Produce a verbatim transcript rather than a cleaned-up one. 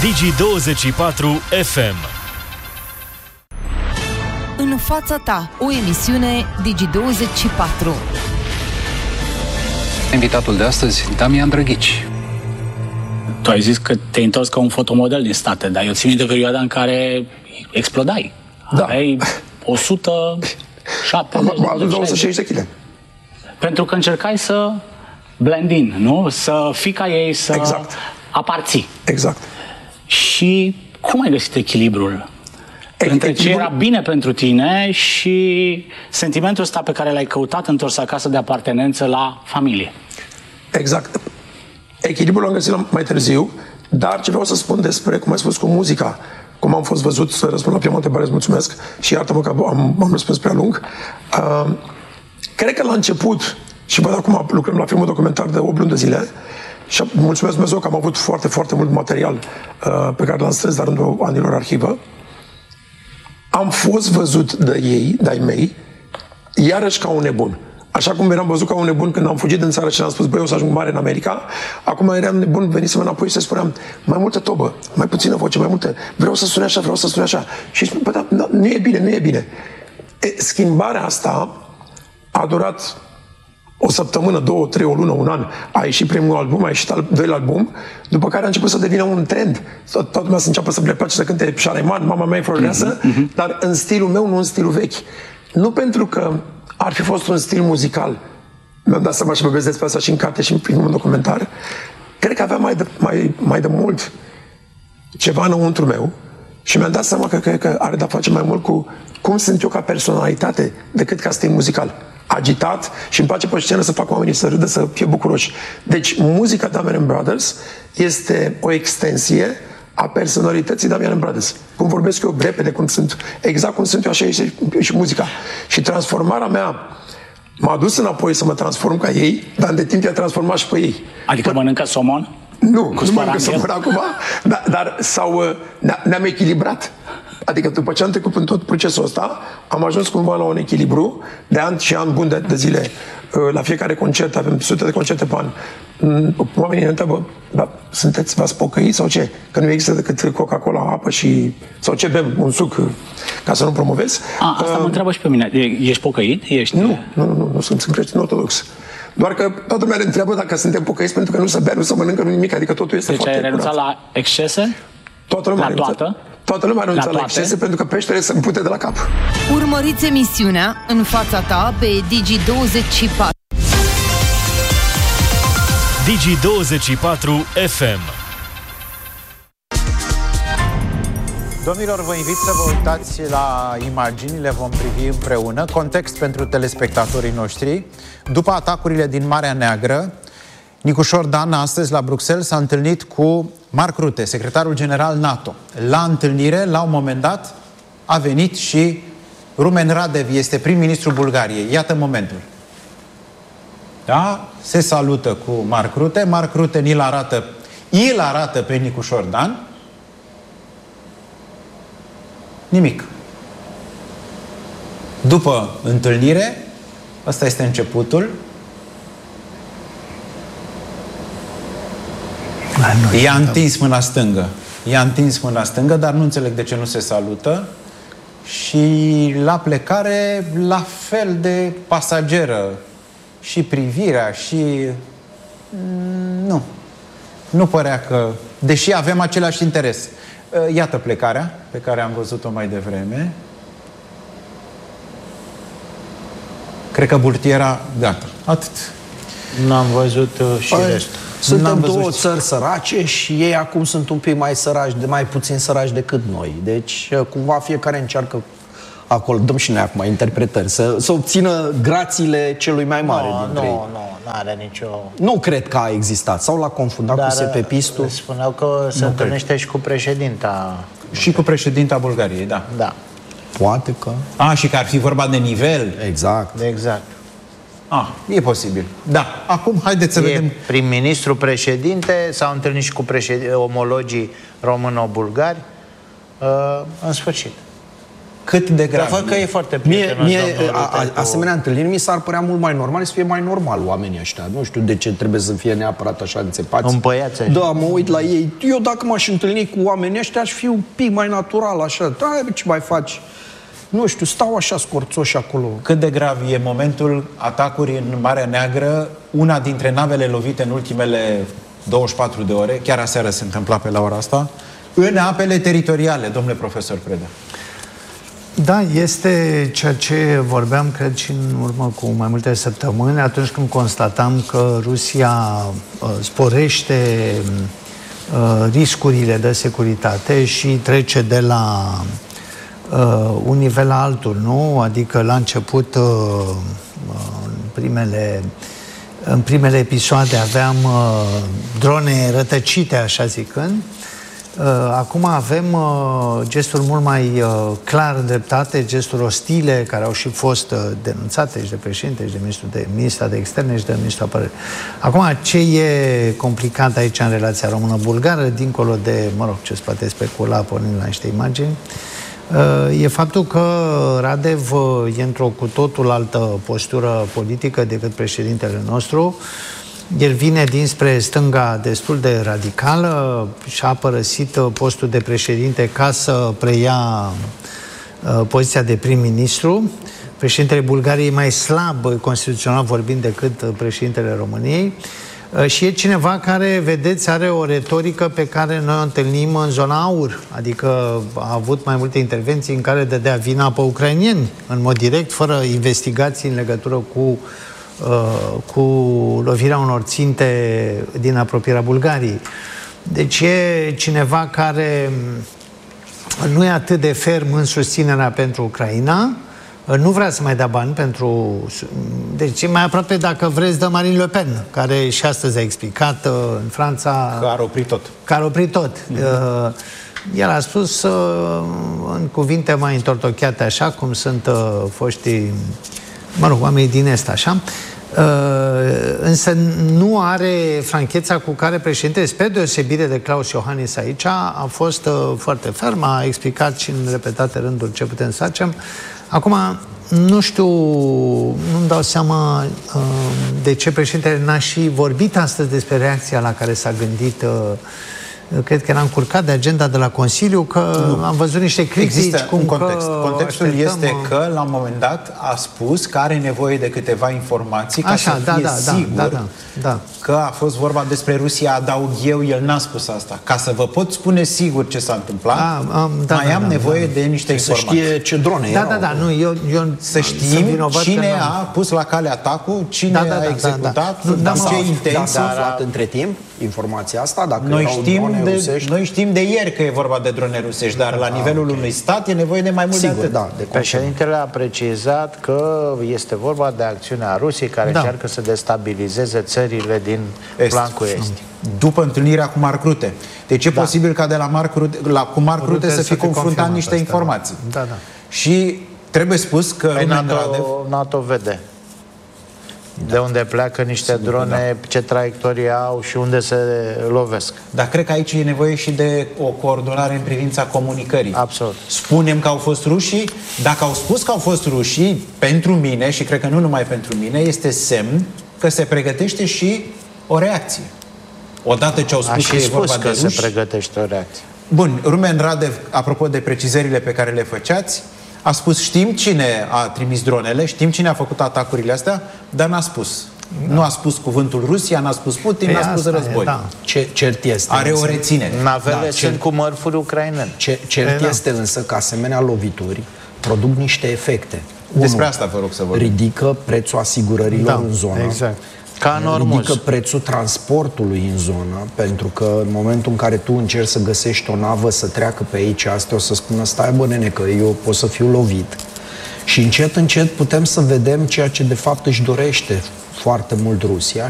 Digi douăzeci și patru F M. În fața ta, o emisiune Digi douăzeci și patru. Invitatul de astăzi, Damian Drăghici. Tu ai zis că te-ai întors ca un fotomodel din state, dar eu țin minte perioada în care explodai. Da. Aveai o sută șaptezeci Am adus la o sută șaizeci de kilograme. Pentru că încercai să blend in, nu? Să fii ca ei, să exact. aparții. Exact. Și cum ai găsit echilibrul? E- Între echilibru... ce era bine pentru tine și sentimentul ăsta pe care l-ai căutat întors acasă de apartenență la familie. Exact. Echilibrul l-am găsit mai târziu, dar ce vreau să spun despre, cum ai spus, cu muzica, cum am fost văzut, să răspund la prima întrebare, îți mulțumesc și iartă-mă că am, am răspuns prea lung. Uh, cred că la început, și văd acum lucrăm la filmul documentar de opt luni de zile, și mulțumesc Dumnezeu că am avut foarte, foarte mult material uh, pe care l-am strâns de-a rândul anilor arhivă. Am fost văzut de ei, de-ai mei, iarăși ca un nebun. Așa cum eram văzut ca un nebun când am fugit din țară și am spus, băi, o să ajung mare în America, acum eram nebun, venisem înapoi și spuneam, mai multă tobă, mai puțină voce, mai multă, vreau să sune așa, vreau să sune așa. Și spun, bă, da, nu e bine, nu e bine. E, schimbarea asta a durat o săptămână, două, trei, o lună, un an. A ieșit primul album, a ieșit al doilea album, după care a început să devină un trend. Toată lumea să înceapă să le place să cânte Șaraiman, Mama mea e floreasă, mm-hmm. dar în stilul meu, nu în stilul vechi. Nu pentru că ar fi fost un stil muzical. Mi-am dat seama și vorbesc despre asta și în carte și în primul documentar. Cred că avea mai de, mai, mai de mult ceva înăuntru meu și mi-am dat seama că cred că are de-a face mai mult cu cum sunt eu ca personalitate decât ca stil muzical. Agitat și îmi place pe scenă să fac oamenii să râdă, să fie bucuroși. Deci muzica Damian Brothers este o extensie a personalității Damian Brothers. Cum vorbesc eu repede, cum sunt, exact cum sunt eu, așa și, și muzica. Și transformarea mea m-a dus înapoi să mă transform ca ei, dar de timp i-a transformat și pe ei. Adică P- mănâncă somon? Nu, nu mănâncă somon acum, dar, dar sau, ne- ne-am echilibrat. Adică după ce am trecut în tot procesul ăsta, am ajuns cumva la un echilibru de ani și ani buni de, de zile. La fiecare concert, avem sute de concerte pe an. Oamenii ne întreabă, dar sunteți, v-ați pocăit sau ce? Că nu există decât Coca-Cola, apă și... sau ce bem, un suc, ca să nu promovez. A, asta uh, mă întreabă și pe mine. Ești pocăit? Ești... Nu, nu, nu, nu, nu sunt, sunt creștin ortodox. Doar că toată lumea ne întreabă dacă suntem pocăiți pentru că nu se bea, nu se mănâncă, nu nimic, adică totul este deci foarte curat. Deci ai renunțat la excese? Toată lumea la toată? Toată lumea renunță la, la excese pentru că peștele se împute de la cap. Urmăriți emisiunea În fața ta pe Digi douăzeci și patru. Digi douăzeci și patru F M. Domnilor, vă invit să vă uitați la imagini, le vom privi împreună. Context pentru telespectatorii noștri. După atacurile din Marea Neagră, Nicușor Dan astăzi la Bruxelles s-a întâlnit cu Mark Rutte, secretarul general NATO. La întâlnire, la un moment dat, a venit și Rumen Radev, este prim-ministrul Bulgariei. Iată momentul. Da? Se salută cu Mark Rutte. Mark Rutte ni-l arată, îl arată pe Nicușor Dan. Nimic. După întâlnire, ăsta este începutul. I-a întins mâna stângă. I-a întins mâna stângă, dar nu înțeleg de ce nu se salută. Și la plecare, la fel de pasageră. Și privirea, și... Nu. Nu părea că... Deși avem același interes. Iată plecarea, pe care am văzut-o mai devreme. Cred că burtiera, gata. Atât. N-am văzut uh, și Păi, restul. Suntem două țări sărace și ei acum sunt un pic mai săraci, de mai puțin săraci decât noi. Deci, cumva, fiecare încearcă acolo, dăm și noi acum interpretări, să, să obțină grațiile celui mai mare no, dintre nu, ei. Nu, nu are nicio... Nu cred că a existat. Sau l-a confundat Dar cu sepepistul. spuneau că se întâlnește și cu președinta. Și cu președinta Bulgariei, da. Da. Poate că... A, și că ar fi vorba de nivel. Exact. Exact. Ah, e posibil. Da. Acum, haideți să e vedem. prim-ministru, președinte, s-au întâlnit și cu președin... omologii româno-bulgari. Uh, în sfârșit. Cât de grav? Dar că e foarte Mie, prietenos, mie domnul a, a, Rutecu. asemenea întâlniri mi s-ar părea mult mai normal, să fie mai normal oamenii ăștia. Nu știu de ce trebuie să fie neapărat așa înțepați. Împăiați așa. Da, mă uit la ei. Eu dacă m-aș întâlni cu oamenii ăștia, aș fi un pic mai natural, așa. Da, ce mai faci? Nu știu, stau așa scorțoși acolo. Cât de grav e momentul atacuri în Marea Neagră, una dintre navele lovite în ultimele douăzeci și patru de ore, chiar aseară se întâmpla pe la ora asta, în apele teritoriale, domnule profesor Preda. Da, este ceea ce vorbeam, cred, și în urmă cu mai multe săptămâni, atunci când constatam că Rusia uh, sporește uh, riscurile de securitate și trece de la uh, un nivel la altul, nu? Adică la început, uh, în primele, în primele episoade aveam uh, drone rătăcite, așa zicând. Acum avem uh, gesturi mult mai uh, clar îndreptate, gesturi ostile, care au și fost uh, denunțate și de președinte, și de ministrul de, ministra de externe și de ministrul apărării. Acum, ce e complicat aici în relația română-bulgară, dincolo de, mă rog, ce se poate specula pornind la niște imagini, uh, e faptul că Radev uh, e într-o cu totul altă postură politică decât președintele nostru. El vine dinspre stânga destul de radicală și a părăsit postul de președinte ca să preia uh, poziția de prim-ministru. Președintele Bulgariei e mai slab, constituțional vorbind, decât președintele României. Uh, și e cineva care, vedeți, are o retorică pe care noi o întâlnim în zona aur. Adică a avut mai multe intervenții în care dădea vina pe ucrainieni, în mod direct, fără investigații în legătură cu cu lovirea unor ținte din apropierea Bulgariei. Deci e cineva care nu e atât de ferm în susținerea pentru Ucraina, nu vrea să mai dea bani pentru... Deci e mai aproape, dacă vreți, de Marine Le Pen, care și astăzi a explicat în Franța... Că ar opri tot. Că ar opri tot. Mm-hmm. El a spus în cuvinte mai întortocheate, așa cum sunt foștii, mă rog, oamenii din Est, așa. Uh, însă nu are francheța cu care președintele, spre deosebire de Klaus Iohannis aici, a fost uh, foarte ferm, a explicat și în repetate rânduri ce putem să facem. Acum, nu știu, nu-mi dau seama uh, de ce președintele n-a și vorbit astăzi despre reacția la care s-a gândit. Uh, Cred că era încurcat de agenda de la Consiliu, că nu. Am văzut niște critici. Există cum un context. Că Contextul așteptăm... este că, la un moment dat, a spus că are nevoie de câteva informații ca Așa, să da, fie da, sigur da, da, da. că a fost vorba despre Rusia, adaug eu, el n-a spus asta. Ca să vă pot spune sigur ce s-a întâmplat, a, am, da, mai da, am da, nevoie da, de niște informații. Să știe ce drone Da, erau. da, da, nu, eu, eu să știm cine a pus la cale atacul, cine da, da, da, a executat, da, da. Da, cu ce intenții. S-a aflat între timp informația asta? Dacă noi, erau știm drone de, rusești? noi știm de ieri că e vorba de drone rusești, dar la nivelul okay. unui stat e nevoie de mai mult Sigur, de atât. Da, de Președintele a precizat că este vorba de acțiunea Rusiei care da. încearcă să destabilizeze țările din Est. flancul estic. După întâlnirea cu Mark Rutte. Deci e da. posibil ca de la Mark Rutte, la, cu Mark Rutte să fi confruntat niște asta, informații. Da, da. Și trebuie spus că Păi Rumen NATO, Radev... NATO vede de unde pleacă niște Sigur, drone, da. ce traiectorie au și unde se lovesc. Dar cred că aici e nevoie și de o coordonare în privința comunicării. Absolut. Spunem că au fost rușii, dacă au spus că au fost rușii, pentru mine, și cred că nu numai pentru mine, este semn că se pregătește și o reacție. Odată ce au spus că e vorba că de ruși... se pregătește o reacție. Bun, Rumen Radev, apropo de precizările pe care le făceați, a spus, știm cine a trimis dronele, știm cine a făcut atacurile astea, dar n-a spus. Da. Nu a spus cuvântul Rusia, n-a spus Putin, n-a spus război. E, da. Ce, cert este Are însă, o reținere. Navele da, sunt cer, cu mărfuri ucrainene. Ce, cert e, este da. însă că asemenea lovituri produc niște efecte. Despre Unu, asta vă rog să vorbim. Ridică prețul asigurărilor da, în zonă. Exact. Ca în Ormuz. Ridică prețul transportului în zonă, pentru că în momentul în care tu încerci să găsești o navă să treacă pe aici, asta o să spună, stai bă nene, că eu pot să fiu lovit. Și încet, încet putem să vedem ceea ce de fapt își dorește foarte mult Rusia,